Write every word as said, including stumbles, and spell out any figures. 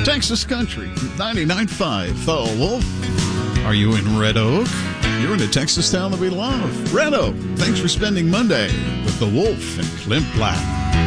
Texas Country, ninety-nine point five, The Wolf. Are you in Red Oak? You're in a Texas town that we love. Red Oak. Thanks for spending Monday with The Wolf and Clint Black.